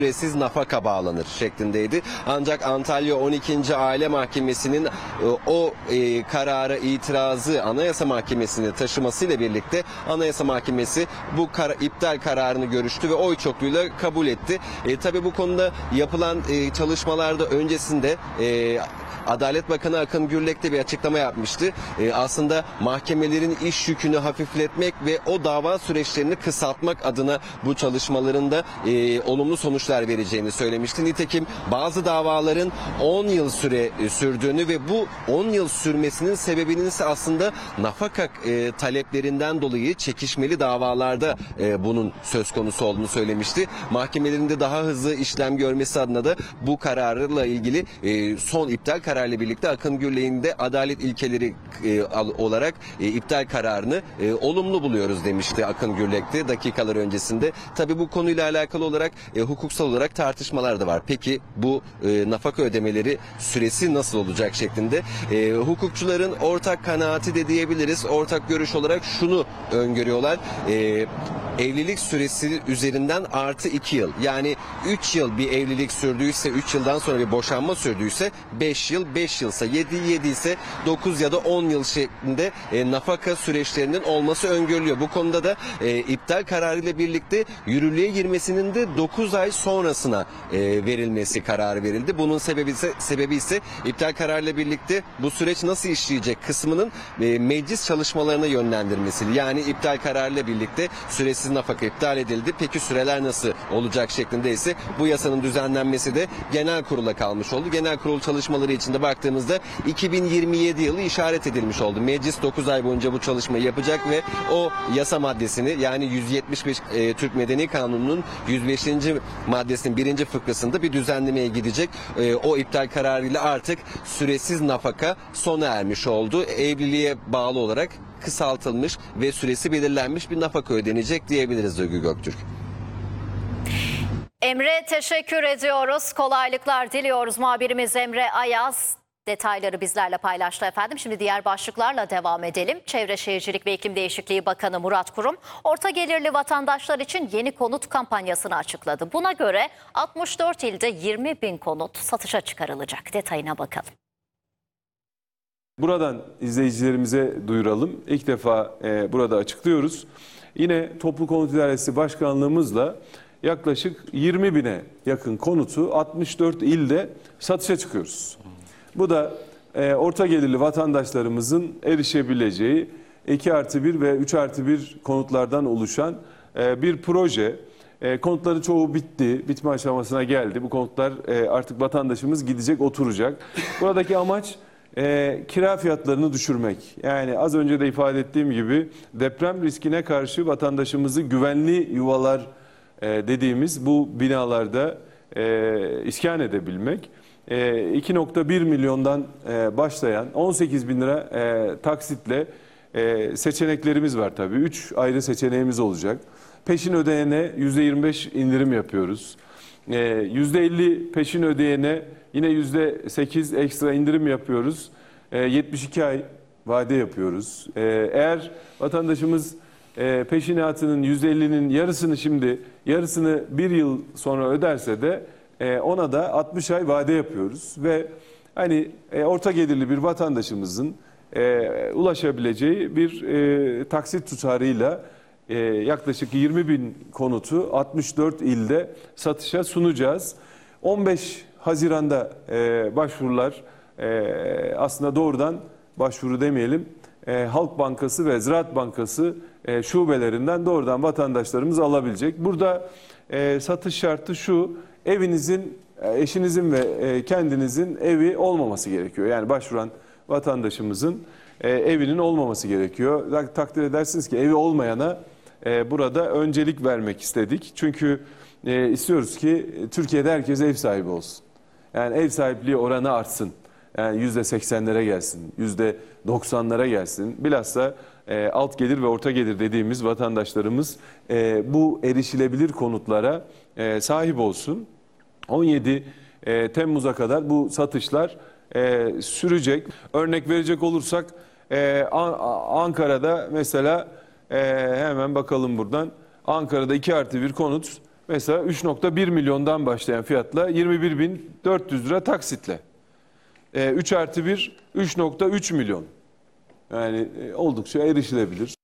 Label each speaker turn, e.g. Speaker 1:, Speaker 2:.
Speaker 1: süresiz nafaka bağlanır şeklindeydi. Ancak Antalya 12. Aile Mahkemesi'nin o karara itirazı Anayasa Mahkemesi'ne taşımasıyla birlikte Anayasa Mahkemesi bu iptal kararını görüştü ve oy çokluğuyla kabul etti. Tabii bu konuda yapılan çalışmalarda öncesinde Adalet Bakanı Akın Gürlek de bir açıklama yapmıştı. Aslında mahkemelerin iş yükünü hafifletmek ve o dava süreçlerini kısaltmak adına bu çalışmaların da olumlu sonuçlar vereceğini söylemişti. Nitekim bazı davaların 10 yıl sürdüğünü ve bu 10 yıl sürmesinin sebebinin ise aslında nafaka taleplerinden dolayı çekişmeli davalarda bunun söz konusu olduğunu söylemişti. Mahkemelerin de daha hızlı işlem görmesi adına da bu kararla ilgili son iptal kararıyla birlikte Akın Gürlek'in de adalet ilkeleri olarak iptal kararını olumlu buluyoruz demişti Akın Gürlek'te dakikalar öncesinde. Tabii bu konuyla alakalı olarak hukuksal olarak tartışmalar da var. Peki bu nafaka ödemeleri süresi nasıl olacak şeklinde. Hukukçuların ortak kanaati de diyebiliriz. Ortak görüş olarak şunu öngörüyorlar. Evlilik süresi üzerinden artı 2 yıl. Yani 3 yıl bir evlilik sürdüyse, 3 yıldan sonra bir boşanma sürdüyse 5 yıl, 5 yılsa 7 ise 9 ya da 10 yıl şeklinde nafaka süreçlerinin olması öngörülüyor. Bu konuda da iptal kararıyla birlikte yürürlüğe girmesinin de 9 ay sonrasına verilmesi kararı verildi. Bunun sebebi ise iptal kararıyla birlikte bu süreç nasıl işleyecek kısmının meclis çalışmalarına yönlendirmesi. Yani iptal kararıyla birlikte süresiz nafaka iptal edildi. Peki süreler nasıl olacak şeklinde ise bu yasanın düzenlenmesi de genel kurula kalmış oldu. Genel kurul çalışmaları içinde baktığımızda 2027 yılı işaret edilmiş oldu. Meclis 9 ay boyunca bu çalışmayı yapacak ve o yasa maddesini yani 175 Türk Medeni Kanunu'nun 105. maddesinin 1. fıkrasında bir düzenlemeye gidecek. O iptal kararıyla artık süresiz nafaka sona ermiş oldu. Evliliğe bağlı olarak kısaltılmış ve süresi belirlenmiş bir nafaka ödenecek diyebiliriz Duygu Göktürk.
Speaker 2: Emre teşekkür ediyoruz. Kolaylıklar diliyoruz. Muhabirimiz Emre Ayaz detayları bizlerle paylaştı efendim. Şimdi diğer başlıklarla devam edelim. Çevre Şehircilik ve İklim Değişikliği Bakanı Murat Kurum, orta gelirli vatandaşlar için yeni konut kampanyasını açıkladı. Buna göre 64 ilde 20.000 konut satışa çıkarılacak. Detayına bakalım.
Speaker 3: Buradan izleyicilerimize duyuralım. İlk defa burada açıklıyoruz. Yine Toplu Konut İdaresi Başkanlığımızla yaklaşık 20.000'e yakın konutu 64 ilde satışa çıkıyoruz. Bu da orta gelirli vatandaşlarımızın erişebileceği 2+1 ve 3+1 konutlardan oluşan bir proje. Konutların çoğu bitti, bitme aşamasına geldi. Bu konutlar artık vatandaşımız gidecek, oturacak. Buradaki amaç kira fiyatlarını düşürmek. Yani az önce de ifade ettiğim gibi deprem riskine karşı vatandaşımızı güvenli yuvalar dediğimiz bu binalarda iskan edebilmek. 2.1 milyondan başlayan 18.000 lira taksitle seçeneklerimiz var tabii. 3 ayrı seçeneğimiz olacak. Peşin ödeyene %25 indirim yapıyoruz. %50 peşin ödeyene yine %8 ekstra indirim yapıyoruz. 72 ay vade yapıyoruz. Eğer vatandaşımız peşinatının %50'nin yarısını şimdi, yarısını bir yıl sonra öderse de ona da 60 ay vade yapıyoruz. Ve hani orta gelirli bir vatandaşımızın ulaşabileceği bir taksit tutarıyla yaklaşık 20.000 konutu 64 ilde satışa sunacağız. 15 Haziran'da başvurular aslında doğrudan başvuru demeyelim, Halk Bankası ve Ziraat Bankası şubelerinden doğrudan vatandaşlarımız alabilecek. Burada satış şartı şu: evinizin, eşinizin ve kendinizin evi olmaması gerekiyor. Yani başvuran vatandaşımızın evinin olmaması gerekiyor. Takdir edersiniz ki evi olmayana burada öncelik vermek istedik. Çünkü istiyoruz ki Türkiye'de herkes ev sahibi olsun. Yani ev sahipliği oranı artsın. Yani %80'lere gelsin, %90'lara gelsin. Bilhassa alt gelir ve orta gelir dediğimiz vatandaşlarımız bu erişilebilir konutlara sahip olsun. 17 Temmuz'a kadar bu satışlar sürecek. Örnek verecek olursak Ankara'da mesela hemen bakalım buradan. Ankara'da 2+1 konut mesela 3.1 milyondan başlayan fiyatla 21.400 lira taksitle. 3+1 3.3 milyon. Yani oldukça erişilebilir.